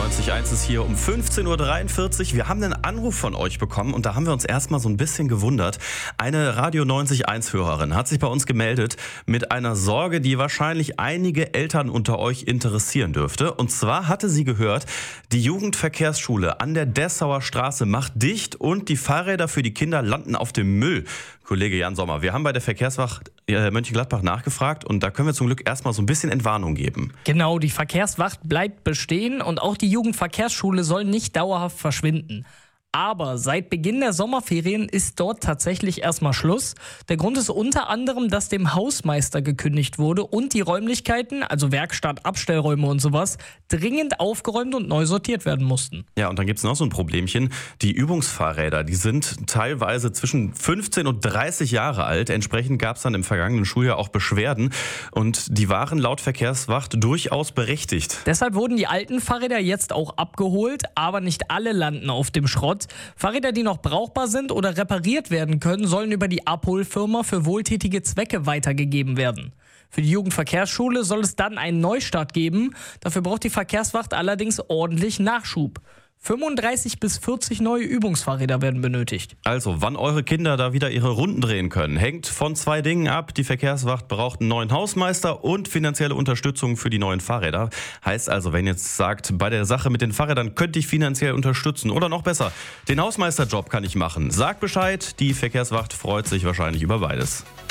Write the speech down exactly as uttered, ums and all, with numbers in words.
neunzig Komma eins ist hier um fünfzehn Uhr dreiundvierzig. Wir haben einen Anruf von euch bekommen und da haben wir uns erstmal so ein bisschen gewundert. Eine Radio neunzig Komma eins Hörerin hat sich bei uns gemeldet mit einer Sorge, die wahrscheinlich einige Eltern unter euch interessieren dürfte. Und zwar hatte sie gehört, die Jugendverkehrsschule an der Dessauer Straße macht dicht und die Fahrräder für die Kinder landen auf dem Müll. Kollege Jan Sommer, wir haben bei der Verkehrswacht Mönchengladbach nachgefragt und da können wir zum Glück erstmal so ein bisschen Entwarnung geben. Genau, die Verkehrswacht bleibt bestehen und auch die Jugendverkehrsschule soll nicht dauerhaft verschwinden. Aber seit Beginn der Sommerferien ist dort tatsächlich erstmal Schluss. Der Grund ist unter anderem, dass dem Hausmeister gekündigt wurde und die Räumlichkeiten, also Werkstatt, Abstellräume und sowas, dringend aufgeräumt und neu sortiert werden mussten. Ja, und dann gibt es noch so ein Problemchen. Die Übungsfahrräder, die sind teilweise zwischen fünfzehn und dreißig Jahre alt. Entsprechend gab es dann im vergangenen Schuljahr auch Beschwerden. Und die waren laut Verkehrswacht durchaus berechtigt. Deshalb wurden die alten Fahrräder jetzt auch abgeholt, aber nicht alle landen auf dem Schrott. Fahrräder, die noch brauchbar sind oder repariert werden können, sollen über die Abholfirma für wohltätige Zwecke weitergegeben werden. Für die Jugendverkehrsschule soll es dann einen Neustart geben. Dafür braucht die Verkehrswacht allerdings ordentlich Nachschub. fünfunddreißig bis vierzig neue Übungsfahrräder werden benötigt. Also, wann eure Kinder da wieder ihre Runden drehen können, hängt von zwei Dingen ab. Die Verkehrswacht braucht einen neuen Hausmeister und finanzielle Unterstützung für die neuen Fahrräder. Heißt also, wenn ihr jetzt sagt, bei der Sache mit den Fahrrädern könnte ich finanziell unterstützen oder noch besser, den Hausmeisterjob kann ich machen. Sagt Bescheid, die Verkehrswacht freut sich wahrscheinlich über beides.